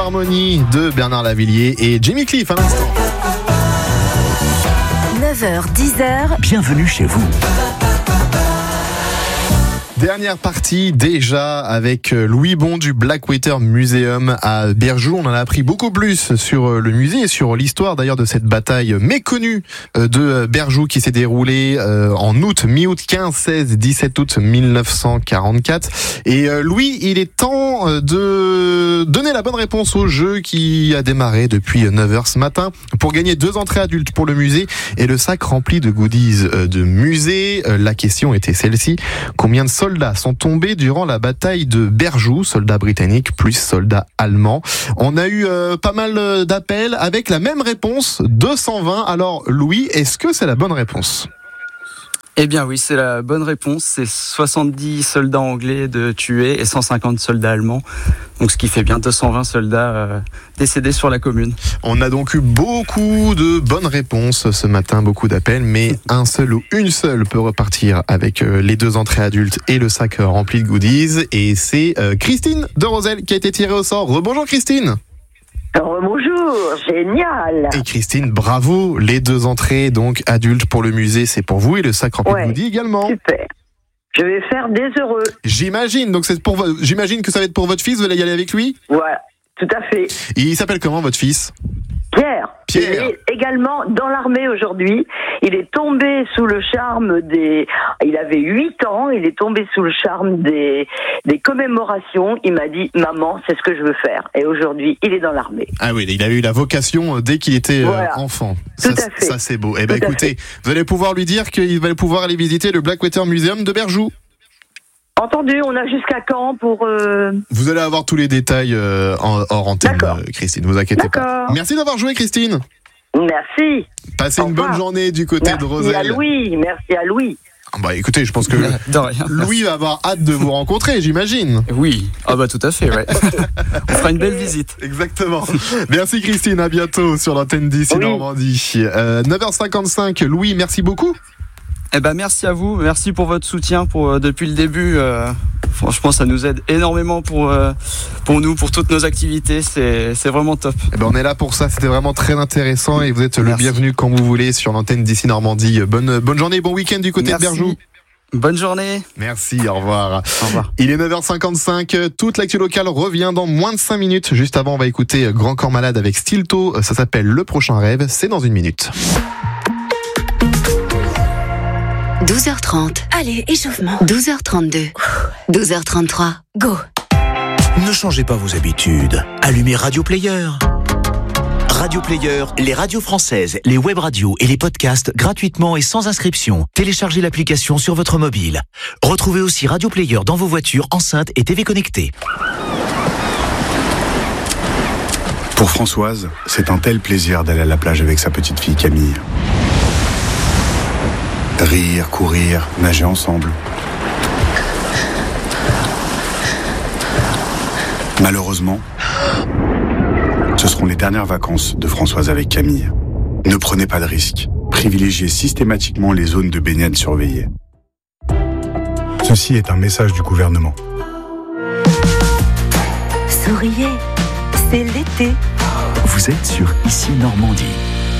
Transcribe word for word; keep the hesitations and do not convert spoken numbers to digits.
Harmonie de Bernard Lavilliers et Jimmy Cliff à l'instant. neuf heures dix. Bienvenue chez vous. Dernière partie déjà avec Louis Bon du Blackwater Museum à Berjoux. On en a appris beaucoup plus sur le musée et sur l'histoire d'ailleurs de cette bataille méconnue de Berjoux qui s'est déroulée en août, mi-août, quinze, seize, dix-sept août mille neuf cent quarante-quatre. Et Louis, il est temps de donner la bonne réponse au jeu qui a démarré depuis neuf heures ce matin pour gagner deux entrées adultes pour le musée et le sac rempli de goodies de musée. La question était celle-ci. Combien de soldats sont tombés durant la bataille de Berjoux, soldats britanniques plus soldats allemands? On a eu euh, pas mal d'appels avec la même réponse, deux cent vingt. Alors Louis, est-ce que c'est la bonne réponse? Eh bien oui, c'est la bonne réponse. C'est soixante-dix soldats anglais de tués et cent cinquante soldats allemands. Donc ce qui fait bien deux cent vingt soldats euh, décédés sur la commune. On a donc eu beaucoup de bonnes réponses ce matin, beaucoup d'appels, mais un seul ou une seule peut repartir avec euh, les deux entrées adultes et le sac rempli de goodies. Et c'est euh, Christine de Roselle qui a été tirée au sort. Rebonjour Christine. Bonjour, génial. Et Christine, bravo, les deux entrées donc adultes pour le musée, c'est pour vous et le sac rempli ouais, de goodies également. Super. Je vais faire des heureux. J'imagine, donc c'est pour vo- j'imagine que ça va être pour votre fils, vous allez y aller avec lui? Voilà, tout à fait. Et il s'appelle comment votre fils? Pierre. Pierre. Il est également dans l'armée aujourd'hui. Il est tombé sous le charme des... Il avait huit ans, il est tombé sous le charme des, des commémorations. Il m'a dit, maman, c'est ce que je veux faire. Et aujourd'hui, il est dans l'armée. Ah oui, il avait eu la vocation dès qu'il était voilà. euh, enfant. Tout ça, à fait. Ça, c'est beau. Eh ben, Tout écoutez, vous allez pouvoir lui dire qu'il va pouvoir aller visiter le Blackwater Museum de Berjoux. Entendu, on a jusqu'à quand pour... Euh... Vous allez avoir tous les détails euh, en, hors antenne, euh, Christine, ne vous inquiétez D'accord. pas. Merci d'avoir joué, Christine. Merci. Passez une bonne journée du côté merci de Roselle. Merci à Louis, merci à Louis. Ah bah écoutez, je pense que de rien. Louis va avoir hâte de vous rencontrer, j'imagine. Oui, ah bah tout à fait, ouais. On fera une belle visite. Exactement. Merci Christine, à bientôt sur l'antenne d'ici oui. Normandie. Euh, neuf heures cinquante-cinq, Louis, merci beaucoup. Eh ben merci à vous, merci pour votre soutien pour euh, depuis le début. Euh, franchement, ça nous aide énormément pour euh, pour nous, pour toutes nos activités. C'est c'est vraiment top. Eh ben on est là pour ça. C'était vraiment très intéressant et vous êtes merci. le bienvenu quand vous voulez sur l'antenne d'ici Normandie. Bonne bonne journée, bon week-end du côté merci. de Berjoux. Bonne journée. Merci, au revoir. Au revoir. Il est neuf heures cinquante-cinq. Toute l'actu locale revient dans moins de cinq minutes. Juste avant, on va écouter Grand Corps Malade avec Stilto. Ça s'appelle Le Prochain Rêve. C'est dans une minute. douze heures trente. Allez, échauffement. douze heures trente-deux. douze heures trente-trois. Go. Ne changez pas vos habitudes. Allumez Radio Player. Radio Player, les radios françaises, les web radios et les podcasts gratuitement et sans inscription. Téléchargez l'application sur votre mobile. Retrouvez aussi Radio Player dans vos voitures, enceintes et T V connectées. Pour Françoise, c'est un tel plaisir d'aller à la plage avec sa petite fille Camille. Rire, courir, nager ensemble. Malheureusement, ce seront les dernières vacances de Françoise avec Camille. Ne prenez pas de risques. Privilégiez systématiquement les zones de baignade surveillées. Ceci est un message du gouvernement. Souriez, c'est l'été. Vous êtes sur Ici Normandie.